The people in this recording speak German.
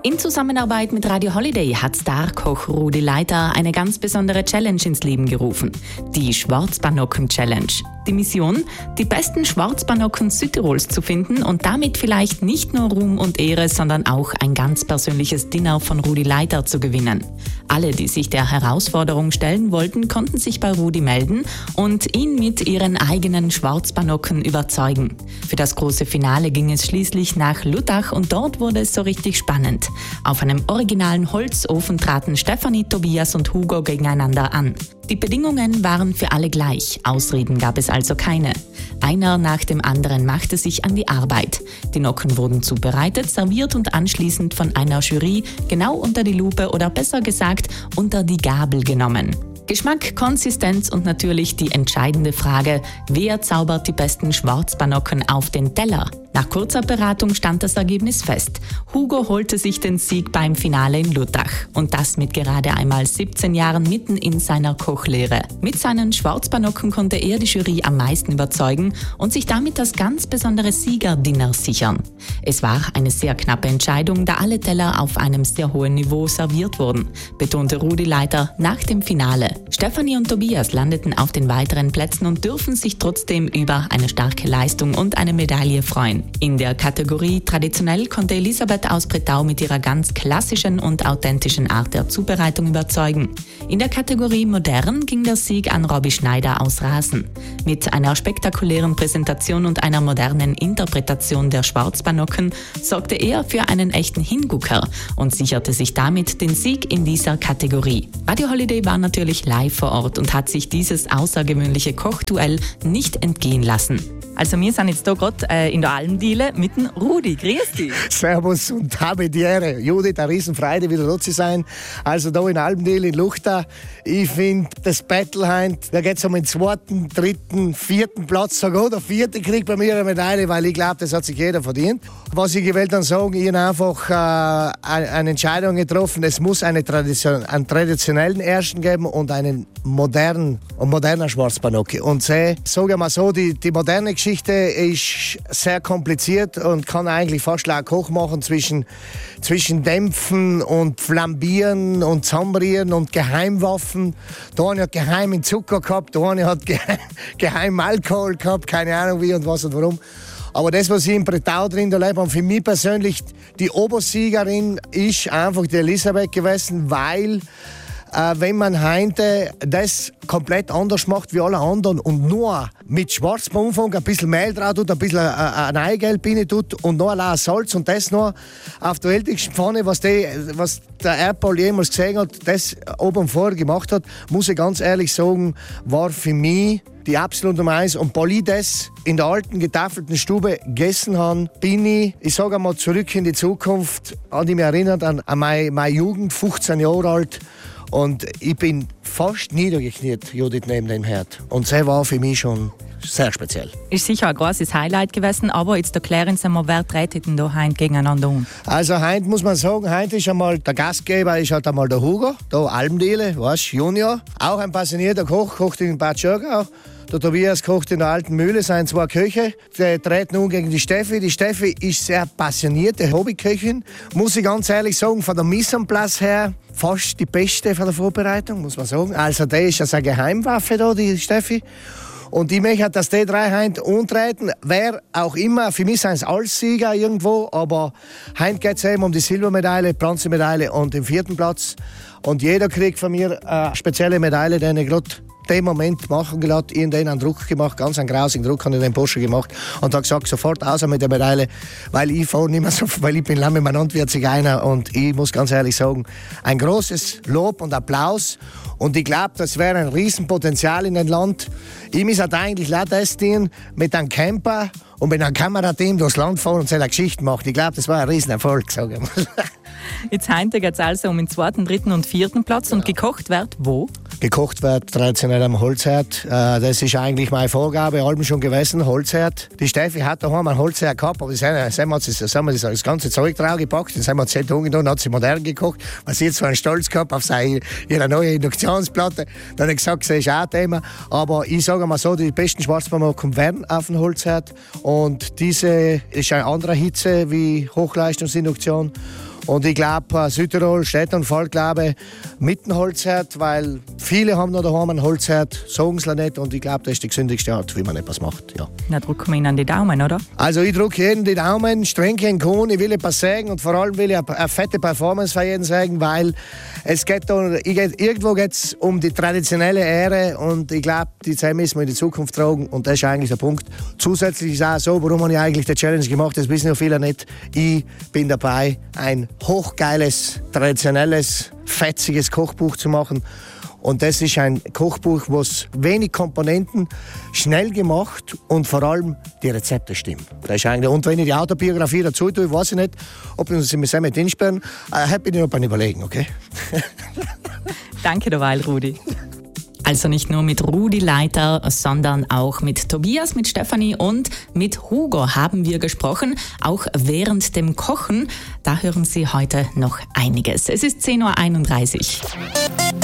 In Zusammenarbeit mit Radio Holiday hat Starkoch Rudi Leiter eine ganz besondere Challenge ins Leben gerufen. Die Schwarzbanocken-Challenge. Die Mission, die besten Schwarzbanocken Südtirols zu finden und damit vielleicht nicht nur Ruhm und Ehre, sondern auch ein ganz persönliches Dinner von Rudi Leiter zu gewinnen. Alle, die sich der Herausforderung stellen wollten, konnten sich bei Rudi melden und ihn mit ihren eigenen Schwarzbanocken überzeugen. Für das große Finale ging es schließlich nach Luttach und dort wurde es so richtig spannend. Auf einem originalen Holzofen traten Stefanie, Tobias und Hugo gegeneinander an. Die Bedingungen waren für alle gleich, Ausreden gab es also keine. Einer nach dem anderen machte sich an die Arbeit. Die Nocken wurden zubereitet, serviert und anschließend von einer Jury genau unter die Lupe oder besser gesagt unter die Gabel genommen. Geschmack, Konsistenz und natürlich die entscheidende Frage, wer zaubert die besten Schwarzbanocken auf den Teller? Nach kurzer Beratung stand das Ergebnis fest. Hugo holte sich den Sieg beim Finale in Luttach. Und das mit gerade einmal 17 Jahren mitten in seiner Kochlehre. Mit seinen Schwarzbanocken konnte er die Jury am meisten überzeugen und sich damit das ganz besondere Siegerdinner sichern. Es war eine sehr knappe Entscheidung, da alle Teller auf einem sehr hohen Niveau serviert wurden, betonte Rudi Leiter nach dem Finale. Stefanie und Tobias landeten auf den weiteren Plätzen und dürfen sich trotzdem über eine starke Leistung und eine Medaille freuen. In der Kategorie Traditionell konnte Elisabeth aus Bretau mit ihrer ganz klassischen und authentischen Art der Zubereitung überzeugen. In der Kategorie Modern ging der Sieg an Robby Schneider aus Rasen. Mit einer spektakulären Präsentation und einer modernen Interpretation der Schwarzbanocken sorgte er für einen echten Hingucker und sicherte sich damit den Sieg in dieser Kategorie. Radio Holiday war natürlich live vor Ort und hat sich dieses außergewöhnliche Kochduell nicht entgehen lassen. Also wir sind jetzt hier gerade in der Almdiele mit dem Rudi. Grüß dich. Servus und habe die Ehre. Judith, eine Riesenfreude, wieder da zu sein. Also hier in Almdiele, in Luchta. Ich finde, das Battle heint, da geht es um den 2., 3., 4. Platz. Sogar der 4. kriegt bei mir eine Medaille, weil ich glaube, das hat sich jeder verdient. Was ich will dann sagen, ich habe einfach eine Entscheidung getroffen. Es muss einen traditionellen Ersten geben und einen modernen Schwarzbanocke. Und sage mal so, die moderne Geschichte ist sehr kompliziert und kann eigentlich fast einen Koch machen zwischen Dämpfen und Flambieren und Zambrieren und Geheimwaffen. Der eine hat geheimen Zucker gehabt, der eine hat geheim Alkohol gehabt, keine Ahnung wie und was und warum. Aber das, was ich in Bretau drin erlebe, und für mich persönlich die Obersiegerin ist einfach die Elisabeth gewesen, weil wenn man heute das komplett anders macht wie alle anderen und nur mit schwarzem Umfang ein bisschen Mehl drauf tut, ein bisschen ein Eigelb rein tut und noch ein Salz und das noch auf der ältesten Pfanne, was der Erdball jemals gesehen hat, das oben vorher gemacht hat, muss ich ganz ehrlich sagen, war für mich die absolute Nummer 1. Und weil ich das in der alten getafelten Stube gegessen habe, bin ich sage einmal, zurück in die Zukunft, an die mich erinnert an meine Jugend, 15 Jahre alt. Und ich bin fast niedergekniet, Judith, neben dem Herd. Und das war für mich schon sehr speziell. Ist sicher ein großes Highlight gewesen, aber jetzt erklären Sie mal, wer tretet denn da heute gegeneinander um? Also heute muss man sagen, heute ist einmal der Gastgeber ist halt einmal der Hugo, da Almdiele, weißt, Junior. Auch ein passionierter Koch, kocht in Bad Schörgau. Der Tobias kocht in der alten Mühle, seien 2 Köche. Die treten nun gegen die Steffi. Die Steffi ist sehr passionierte Hobbyköchin. Muss ich ganz ehrlich sagen, von der Mise en place her fast die beste von der Vorbereitung, muss man sagen. Also die ist also eine Geheimwaffe da, die Steffi. Und ich möchte, dass die 3 heute antreten. Wer auch immer, für mich sind es alles Sieger irgendwo, aber heute geht es eben um die Silbermedaille, Bronzemedaille und den 4. Platz. Und jeder kriegt von mir eine spezielle Medaille, die ich gerade den Moment machen gelassen, ich habe einen Druck gemacht, ganz einen grausigen Druck habe ich den Porsche gemacht und habe gesagt, sofort raus mit der Medaille, weil ich fahre nicht mehr so, weil ich bin lange mit meinem Landwirt-Zigeuner und ich muss ganz ehrlich sagen, ein großes Lob und Applaus und ich glaube, das wäre ein Riesenpotenzial in dem Land. Ich muss halt eigentlich testen mit einem Camper und mit einem Kamerateam durchs Land fahren und seine Geschichte machen. Ich glaube, das war ein Riesenerfolg, sage ich mal. Jetzt heute geht es also um den 2., 3. und 4. Platz und gekocht wird wo? Gekocht wird traditionell am Holzherd. Das ist eigentlich meine Vorgabe, allem schon gewesen, Holzherd. Die Steffi hat daheim einen Holzherd gehabt, aber das haben wir das ganze Zeug drauf gepackt, das haben wir 10 Tage getan, hat sie modern gekocht, weil sie jetzt so einen Stolz gehabt auf ihre neue Induktionsplatte. Dann habe ich gesagt, das ist auch ein Thema. Aber ich sage mal so, die besten Schwarzbanocken werden auf dem Holzherd und diese ist eine andere Hitze wie Hochleistungsinduktion. Und ich glaube, Südtirol steht und fällt, glaube mit dem Holzherd, weil viele haben noch daheim einen Holzherd, sagen es nicht. Und ich glaube, das ist die gesündigste Art, wie man etwas macht. Ja. Na, drücken wir Ihnen die Daumen, oder? Also ich drücke jeden die Daumen, streng keinen Kuhn, ich will etwas sagen und vor allem will ich eine fette Performance für jeden sagen, weil irgendwo geht es um die traditionelle Ehre und ich glaube, die Zeit müssen wir in die Zukunft tragen und das ist eigentlich der Punkt. Zusätzlich ist auch so, warum habe ich eigentlich die Challenge gemacht, das wissen ja viele nicht. Ich bin dabei, ein hochgeiles, traditionelles, fetziges Kochbuch zu machen. Und das ist ein Kochbuch, was wenig Komponenten, schnell gemacht und vor allem die Rezepte stimmen. Das ist eigentlich, und wenn ich die Autobiografie dazu tue, weiß ich nicht, ob wir uns mit hinsperren. Bin ich noch beim Überlegen, okay? Danke derweil, Rudi. Also nicht nur mit Rudi Leiter, sondern auch mit Tobias, mit Stefanie und mit Hugo haben wir gesprochen, auch während dem Kochen. Da hören Sie heute noch einiges. Es ist 10.31 Uhr.